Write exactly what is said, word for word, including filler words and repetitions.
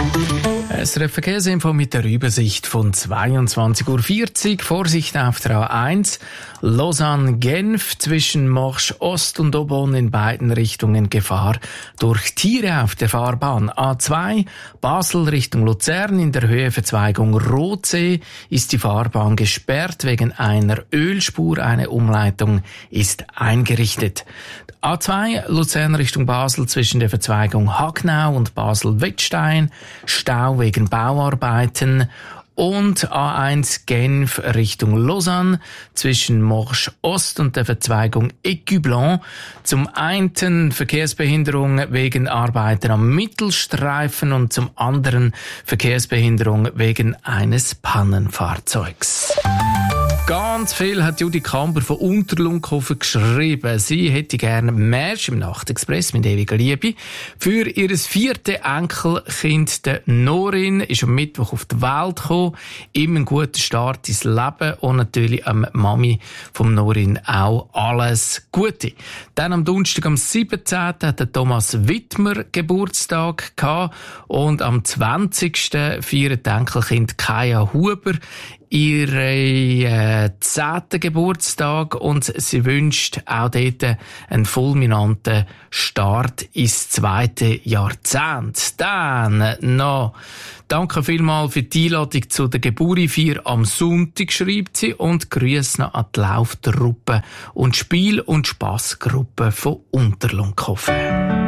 S R F Verkehrsinfo mit der Übersicht von zweiundzwanzig Uhr vierzig. Vorsicht auf der A eins. Lausanne-Genf zwischen Morsch Ost und Aubonne in beiden Richtungen Gefahr durch Tiere auf der Fahrbahn. A zwei. Basel Richtung Luzern in der Höheverzweigung Rotsee ist die Fahrbahn gesperrt wegen einer Ölspur. Eine Umleitung ist eingerichtet. A zwei. Luzern Richtung Basel zwischen der Verzweigung Hagnau und Basel-Wettstein. Stau wegen Bauarbeiten. Und A eins Genf Richtung Lausanne zwischen Morsch Ost und der Verzweigung Écublens. Zum einen Verkehrsbehinderung wegen Arbeiten am Mittelstreifen und zum anderen Verkehrsbehinderung wegen eines Pannenfahrzeugs. Ganz viel hat Judy Kamber von Unterlunkhofen geschrieben. Sie hätte gerne Märsch im Nachtexpress mit ewiger Liebe. Für ihr viertes Enkelkind, der Norin, ist am Mittwoch auf die Welt gekommen. Immer einen guten Start ins Leben und natürlich am Mami vom Norin auch alles Gute. Dann am Donnerstag, am siebzehnten hat der Thomas Wittmer Geburtstag gehabt und am zwanzigsten feiert Enkelkind Kaya Huber ihre äh, zehnten Geburtstag und sie wünscht auch dort einen fulminanten Start ins zweite Jahrzehnt. Dann noch danke vielmals für die Einladung zu der Geburtstagsfeier am Sonntag, schreibt sie, und Grüße noch an die Lauftruppe und Spiel- und Spassgruppe von Unterlunkhofen.